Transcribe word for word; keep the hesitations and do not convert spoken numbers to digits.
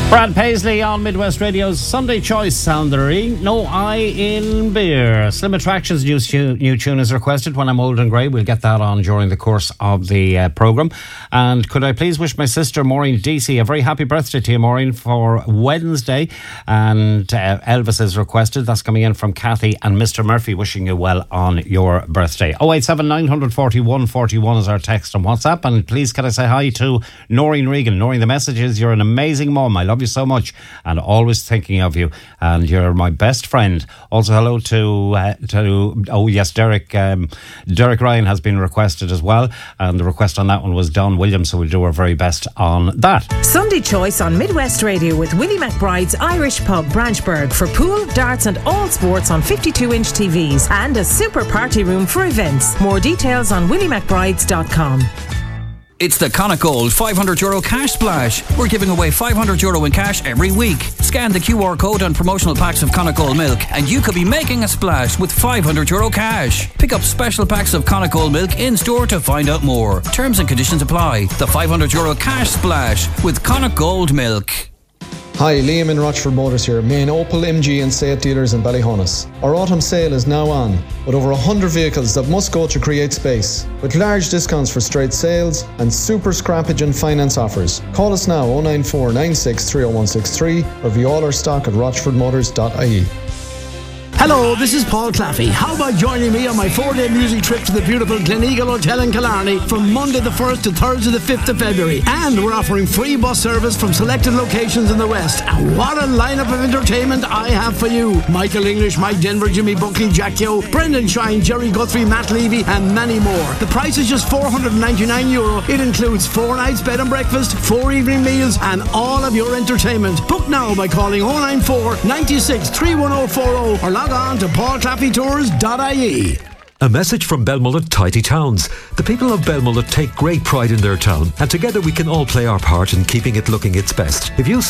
Brad Paisley on Midwest Radio's Sunday Choice sound. There ain't no I in beer. Slim Attractions' new, tu- new tune is requested, When I'm Old and Grey. We'll get that on during the course of the uh, programme. And could I please wish my sister Maureen Deasy a very happy birthday to you, Maureen, for Wednesday. And uh, Elvis is requested. That's coming in from Kathy and Mister Murphy, wishing you well on your birthday. oh eight seven nine four one four one is our text on WhatsApp. And please can I say hi to Noreen Regan. Noreen, the message is you're an amazing mum. I love you so much and always thinking of you, and you're my best friend. Also hello to uh, to oh yes Derek um, Derek Ryan has been requested as well, and the request on that one was Don Williams, so we'll do our very best on that. Sunday Choice on Midwest Radio with Willie McBride's Irish Pub, Branchburg, for pool, darts and all sports on fifty-two inch T Vs, and a super party room for events. More details on willie mcbrides dot com. It's the Connacht Gold five hundred euro cash splash. We're giving away five hundred euro in cash every week. Scan the Q R code on promotional packs of Connacht Gold milk and you could be making a splash with five hundred euro cash. Pick up special packs of Connacht Gold milk in store to find out more. Terms and conditions apply. The five hundred euro cash splash with Connacht Gold milk. Hi, Liam in Rochford Motors here, main Opel, M G and Seat dealers in Ballyhonus. Our autumn sale is now on, with over one hundred vehicles that must go to create space, with large discounts for straight sales and super scrappage and finance offers. Call us now oh nine four nine six three oh one six three or view all our stock at rochford motors dot I E. Hello, this is Paul Claffey. How about joining me on my four-day music trip to the beautiful Gleneagle Hotel in Killarney from Monday the first to Thursday the fifth of February. And we're offering free bus service from selected locations in the West. And what a lineup of entertainment I have for you. Michael English, Mike Denver, Jimmy Buckley, Jack Yo, Brendan Shine, Jerry Guthrie, Matt Levy and many more. The price is just four hundred ninety-nine euro. It includes four nights bed and breakfast, four evening meals and all of your entertainment. Book now by calling oh nine four nine six three one oh four oh or log on to paul claffey tours dot I E. A message from Belmullet Tidy Towns. The people of Belmullet take great pride in their town, and together we can all play our part in keeping it looking its best. If you